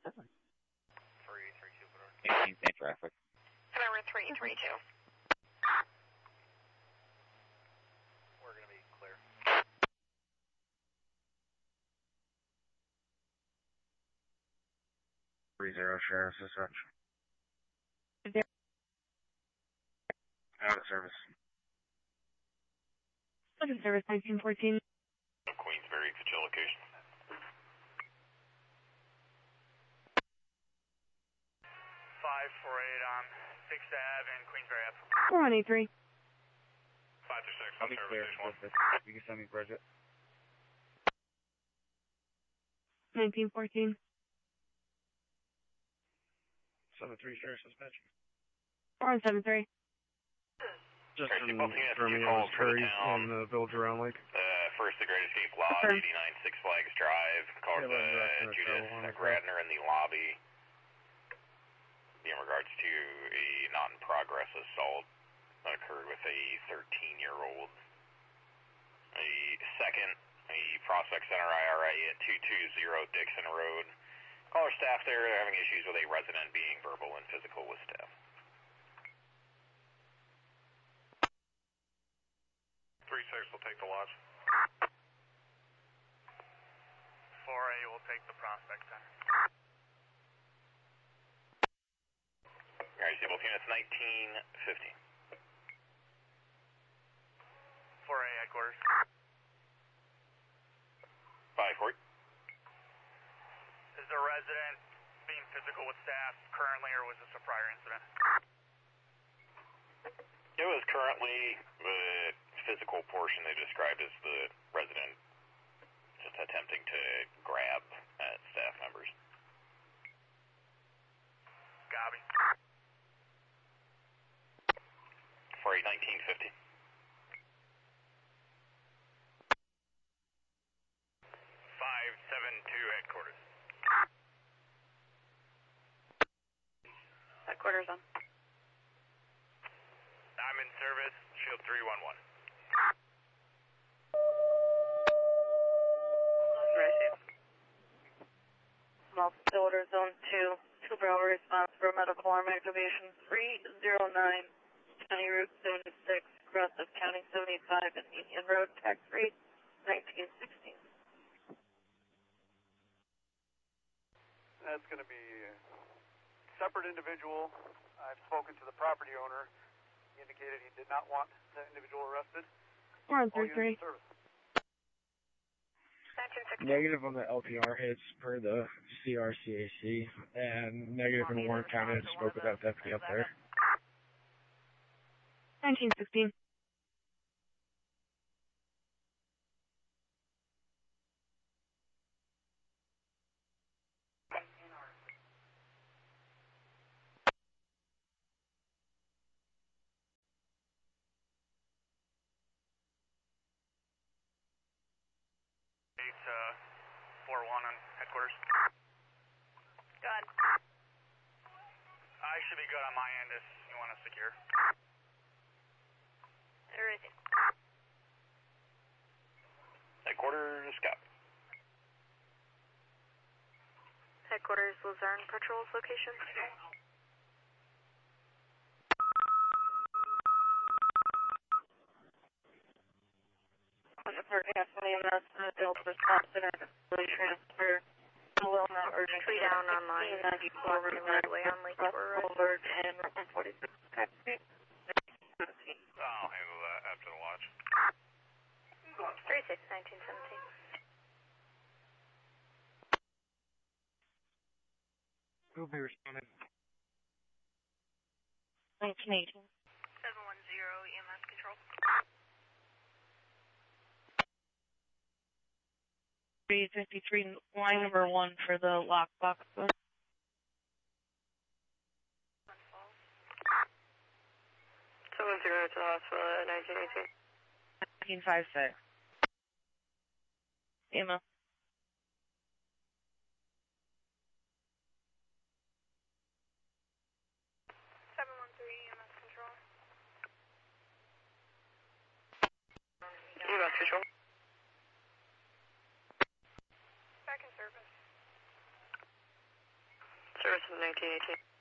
18th in traffic. Number 332. We're going to be clear. Sheriff's dispatch. Out of service. Out of service, 1914. Queensbury, for your location. 548 on 6th Ave and Queensbury Ave. 4183. 536 I'll on be service clear. station 1. You can send me Bridget. 1914. 7-3 Sheriff's dispatch. 4173. Just Alright, in both units, Fermi you on called for the Curry town. in the Village around Lake. First, the Great Escape Lodge, Affirm. 89 Six Flags Drive. Called Judith Gradner in the lobby in regards to a non-progress assault that occurred with a 13-year-old. A second, a Prospect Center IRA at 220 Dixon Road. Caller staff there, they're having issues with a resident being verbal and physical with staff. 3-6 will take the lodge. 4A will take the Prospect Center. Alright, both units, 1915. 4A headquarters. 540. Is the resident being physical with staff currently, or was this a prior incident? It was currently the physical portion they described as the resident just attempting to grab at staff members. Copy. 481950. 572 headquarters. Headquarters on. I'm in service, Shield 311. Multiple order zone 2. 2 Bravo response for medical arm activation 309. County Route 76, cross of County 75 and Union Road, tax rate 1916. That's going to be a separate individual. I've spoken to the property owner. He indicated he did not want that individual arrested. 4133. Negative on the LPR hits per the CRCAC, and negative in Warren County. I spoke with that deputy up there. 1916. Eight 41 on headquarters. Good. I should be good on my end if you want to secure. Everything. Headquarters, Scott. Headquarters, Luzerne Patrol's location. For EMS, adult response center, fully transfer. Will not urgent. Tree down online. 94 Redway on Lake Shore Road. Alert and 146. I'll handle that after the lodge. 36, 1917. Who'll be responding? 1918. 710 EMS control. 353, line number 1 for the lockbox. 7-0 to the hospital at 1918. 1956. Emma. 713 EMS control. EMS control. Back in service. 1918.